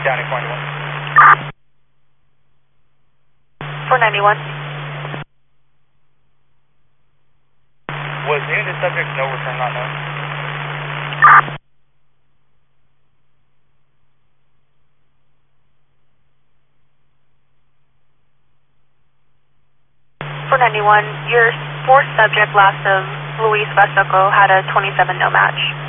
Downey 41. 491. Was any of the subjects no return not known? .491, your fourth subject last of Luis Vasoco had a 27 no match.